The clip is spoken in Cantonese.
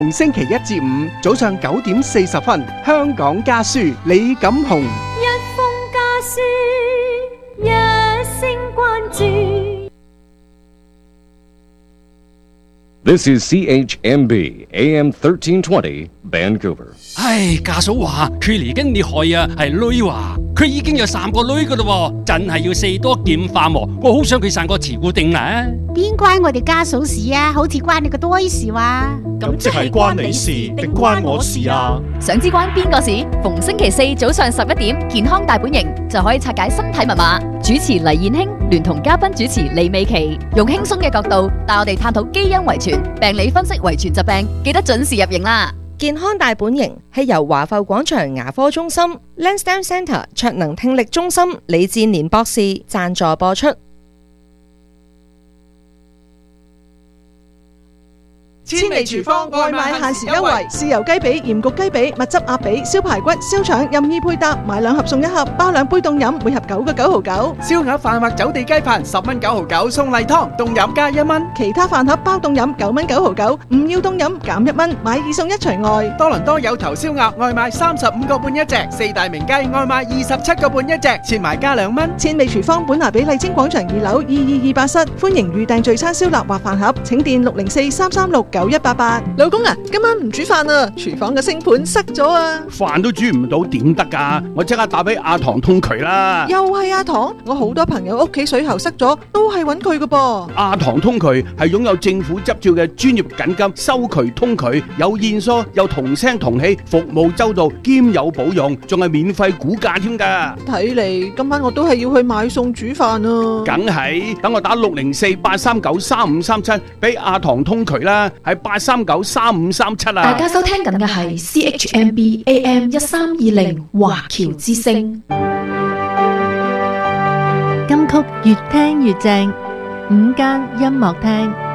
逢星期一至五早上9:40，香港家書李錦雄。 一封家書，一聲關注。 This is CHMB AM 1320 Vancouver。 唉，家嫂話佢嚟緊你害啊，係女話佢已經有3個女噶咯，真係要四多劍化喎。我好想佢生個慈固定啊！ 邊關我哋家嫂事啊？好似關你個多事話。 咁即係關你事定關我事啊？ 想知關邊個事？逢星期四早上11點，健康大本營就可以拆解身體密碼。主持黎燕卿聯同嘉賓主持李美琪，用輕鬆嘅角度帶我哋探討基因遺傳、病理分析遺傳疾病，記得準時入營啦！ 健康大本營係由華埠廣場牙科中心、Lansdowne Centre 卓能聽力中心李志年博士贊助播出。 千里廚房外賣限時優惠，豉油雞髀、鹽焗雞髀、蜜汁鴨髀、燒排骨、燒腸任意配搭，買2盒送1盒，包2杯凍飲，每盒9個9毫9。 燒鴨飯或走地雞飯10蚊9毫9，送例湯凍飲加1蚊。 其他飯盒包凍飲9蚊9毫9，唔要凍飲減1蚊，買2送1除外。 多倫多有頭燒鴨外賣35個半一隻，四大名雞外賣27個半一隻，切埋加2蚊。 千里廚房本拿比麗晶廣場2樓2228室，歡迎預訂聚餐燒臘或飯盒，請電604-336-9188。老公啊，今晚唔煮飯啊，廚房嘅星盤塞咗啊！ 飯都煮唔到點得㗎？我即刻打俾阿唐通渠啦！ 又係阿唐，我好多朋友屋企水喉塞咗，都係揾佢㗎噃。 阿唐通渠係擁有政府執照嘅專業緊急收渠通渠，有現疏，有同聲同氣，服務周到，兼有保用，仲係免費估價添㗎。 睇嚟今晚我都係要去買餸煮飯啊！ 梗係，等我打604-839-3537俾阿唐通渠啦，係839-3537啊！ 大家收聽緊嘅係 CHMB AM 1320華僑之聲， 金曲越聽越正，午間音樂廳。